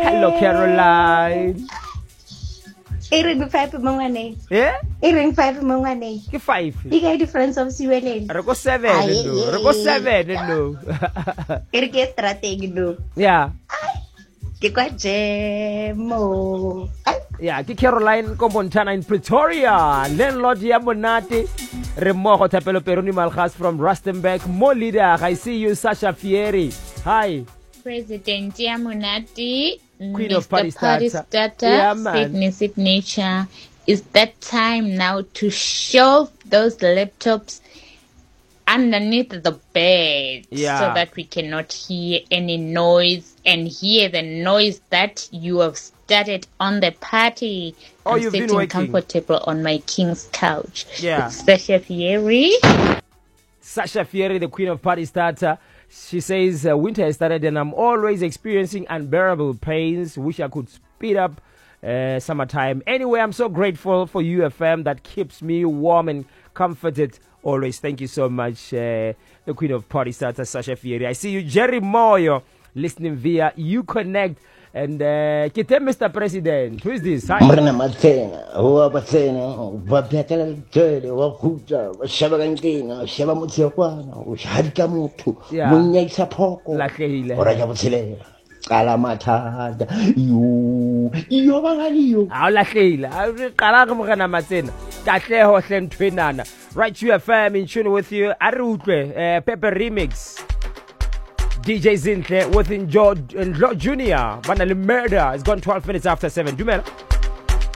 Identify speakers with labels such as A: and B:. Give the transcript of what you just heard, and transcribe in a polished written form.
A: Hello, Caroline.
B: Ring 5 mongane.
A: Yeah?
B: Ring 5 mongane.
A: Ke 5.
B: You get difference of siweleng.
A: Re go 7 no. Re go 7 no.
B: Ke ke strategy no.
A: Yeah.
B: Ke kwa jemo.
A: Yeah, ke Caroline Komontana in Pretoria. Landlord ya monate. Re mo go Thapelo Peroni Malgas from Rustenburg. Mo leader, I see you Sasha Fieri. Hi.
C: President Yamunati,
A: Queen
C: Mr.
A: of Party Starter. Yeah, man.
C: Sydney Signature. It's that time now to shove those laptops underneath the bed so that we cannot hear any noise and hear the noise that you have started on the party. I'm
A: you've been
C: sitting
A: working
C: comfortable on my king's couch.
A: Yeah.
C: It's Sasha Fieri.
A: Sasha Fieri, the Queen of Party Starter. She says, winter has started and I'm always experiencing unbearable pains. Wish I could speed up summertime. Anyway, I'm so grateful for UFM that keeps me warm and comforted always. Thank you so much, the Queen of Party Starter, Sasha Fieri. I see you, Jerry Moyo, listening via UConnect. And Mr. President, who is this? Hi.
D: Mrena Matena, wa Matena, wa Piatela Tele, wa Kuja, wa Shabagantina, Shabamutiakwana, wa Shadka Mutu, Munya Sapoko, or I have Sile, Kalamata, you Bangaliu.
A: La Sheila, Kalamana Matena, Tateho Sen Twinana. Right, UFM in tune with you. Arute, Pepper Remix. DJ Zintle with Enjoy Junior. Banali Murder. It's gone 12 minutes after 7. Do you